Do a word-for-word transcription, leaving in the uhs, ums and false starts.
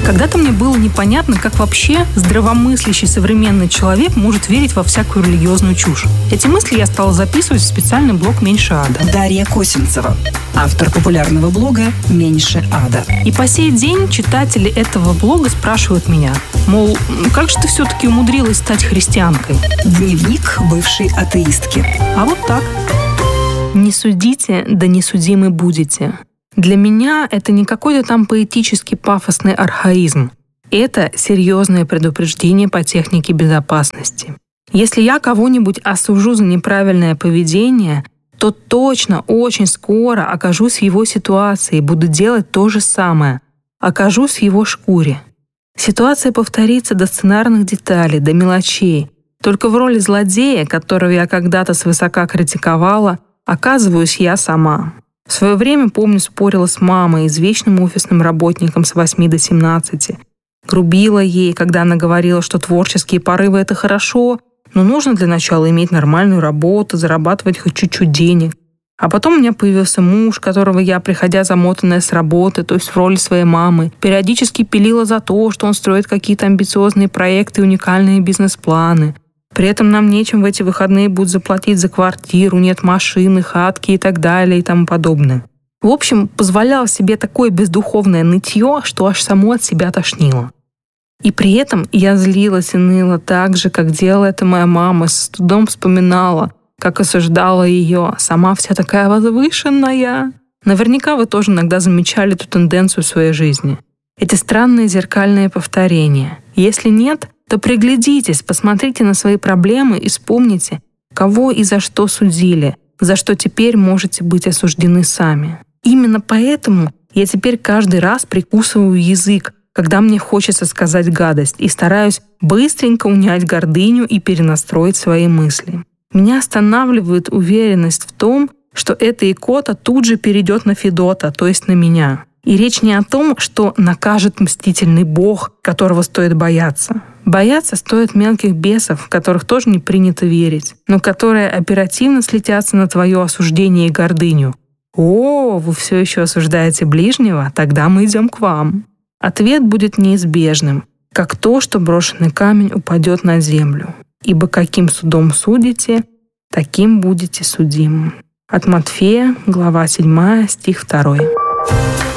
Когда-то мне было непонятно, как вообще здравомыслящий современный человек может верить во всякую религиозную чушь. Эти мысли я стала записывать в специальный блог «Меньше ада». Дарья Косинцева, автор популярного блога «Меньше ада». И по сей день читатели этого блога спрашивают меня, мол, как же ты все-таки умудрилась стать христианкой? Дневник бывшей атеистки. А вот так. Не судите, да не судимы будете. Для меня это не какой-то там поэтический пафосный архаизм. Это серьезное предупреждение по технике безопасности. Если я кого-нибудь осужу за неправильное поведение, то точно очень скоро окажусь в его ситуации и буду делать то же самое. Окажусь в его шкуре. Ситуация повторится до сценарных деталей, до мелочей. Только в роли злодея, которого я когда-то свысока критиковала, оказываюсь я сама. В свое время, помню, спорила с мамой, извечным офисным работником с восьми до семнадцати. Грубила ей, когда она говорила, что творческие порывы — это хорошо, но нужно для начала иметь нормальную работу, зарабатывать хоть чуть-чуть денег. А потом у меня появился муж, которого я, приходя замотанная с работы, то есть в роли своей мамы, периодически пилила за то, что он строит какие-то амбициозные проекты и уникальные бизнес-планы. При этом нам нечем в эти выходные будет заплатить за квартиру, нет машины, хатки и так далее и тому подобное. В общем, позволял себе такое бездуховное нытье, что аж само от себя тошнило. И при этом я злилась и ныла так же, как делала это моя мама, с стыдом вспоминала, как осуждала ее, сама вся такая возвышенная. Наверняка вы тоже иногда замечали эту тенденцию в своей жизни. Эти странные зеркальные повторения. Если нет, то приглядитесь, посмотрите на свои проблемы и вспомните, кого и за что судили, за что теперь можете быть осуждены сами. Именно поэтому я теперь каждый раз прикусываю язык, когда мне хочется сказать гадость, и стараюсь быстренько унять гордыню и перенастроить свои мысли. Меня останавливает уверенность в том, что эта икота тут же перейдет на Федота, то есть на меня. И речь не о том, что накажет мстительный бог, которого стоит бояться. Бояться стоит мелких бесов, в которых тоже не принято верить, но которые оперативно слетятся на твое осуждение и гордыню. «О, вы все еще осуждаете ближнего? Тогда мы идем к вам». Ответ будет неизбежным, как то, что брошенный камень упадет на землю. «Ибо каким судом судите, таким будете судимы». От Матфея, глава седьмая, стих второй.